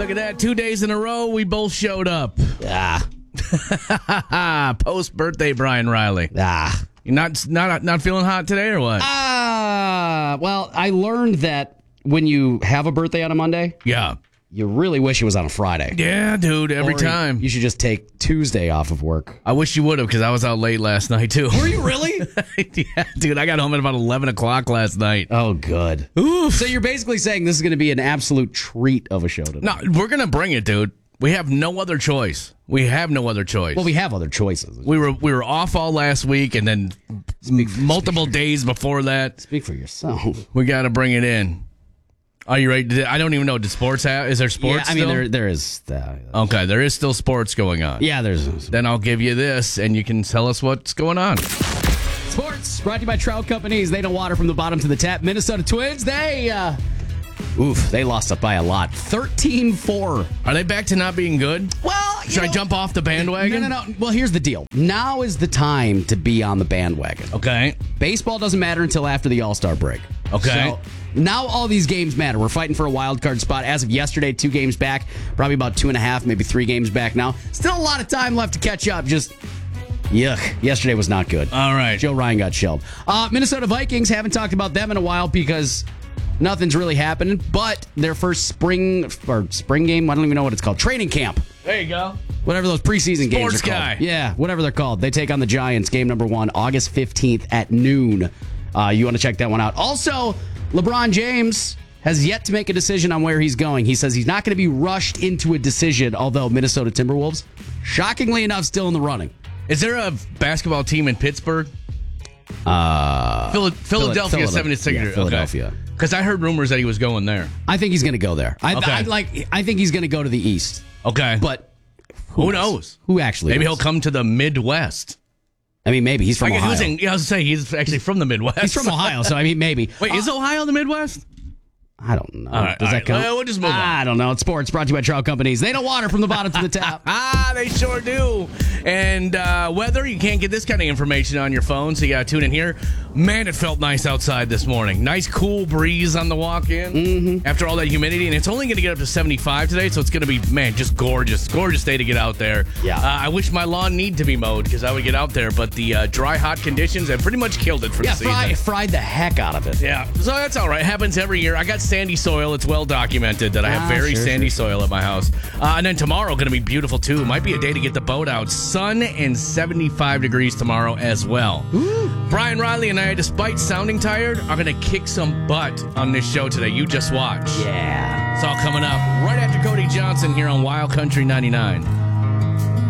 Look at that. 2 days in a row, we both showed up. Post-birthday Brian Riley. You not feeling hot today or what? Well, I learned that when you have a birthday on a Monday, Yeah. you really wish it was on a Friday. Yeah, dude, every Or time. You should just take Tuesday off of work. I wish you would have, because I was out late last night, too. Were you really? Yeah, dude, I got home at about 11 o'clock last night. Oh, good. Oof. So you're basically saying this is going to be an absolute treat of a show today. No, we're going to bring it, dude. We have no other choice. We have no other choice. Well, we have other choices. We were off all last week, and then multiple days before that. Speak for yourself. We got to bring it in. Are you ready? I don't even know. Does sports have? Is there sports? Yeah, I mean, still? there is. Okay, there is still sports going on. Yeah, there's. Then I'll give you this, and you can tell us what's going on. Sports brought to you by Trout Companies. They don't water from the bottom to the tap. Minnesota Twins, they lost up by a lot. 13-4. Are they back to not being good? Well, Should I jump off the bandwagon? No. Well, here's the deal. Now is the time to be on the bandwagon. Okay. Baseball doesn't matter until after the All-Star break. Okay. So now all these games matter. We're fighting for a wild card spot. As of yesterday, 2 games back. Probably about 2.5, maybe 3 games back now. Still a lot of time left to catch up. Just yuck. Yesterday was not good. All right. Joe Ryan got shelled. Minnesota Vikings, haven't talked about them in a while because nothing's really happening. But their first spring game, I don't even know what it's called. Training camp. There you go. Whatever those preseason games Sports are called. guy. Yeah, whatever they're called. They take on the Giants, game number 1, August 15th at noon. You want to check that one out. Also, LeBron James has yet to make a decision on where he's going. He says he's not going to be rushed into a decision, although Minnesota Timberwolves, shockingly enough, still in the running. Is there a basketball team in Pittsburgh? Philadelphia 76ers. Yeah, Philadelphia. Because I heard rumors that he was going there. I think he's going to go there. I think he's going to go to the East. Okay. But who knows? Who actually Maybe knows? he'll come to the Midwest. I mean, maybe. He's from Ohio. I was going to say, he's actually from the Midwest. He's from Ohio, so I mean, maybe. Wait, is Ohio the Midwest? I don't know. All right, Does that count? We'll just move on. I don't know. It's sports brought to you by Trout Companies. They don't water from the bottom to the top. They sure do. And weather, you can't get this kind of information on your phone, so you got to tune in here. Man, it felt nice outside this morning. Nice cool breeze on the walk-in after all that humidity. And it's only going to get up to 75 today, so it's going to be, man, just gorgeous. Gorgeous day to get out there. Yeah. I wish my lawn needed to be mowed because I would get out there, but the dry, hot conditions have pretty much killed it for the season. Fried the heck out of it. Yeah, so that's all right. Happens every year. I got sandy soil. It's well documented that I have very sandy soil at my house. And then tomorrow going to be beautiful too. Might be a day to get the boat out. Sun and 75 degrees tomorrow as well. Ooh. Brian Riley and I, despite sounding tired, are going to kick some butt on this show today. You just watch. Yeah. It's all coming up right after Cody Johnson here on Wild Country 99.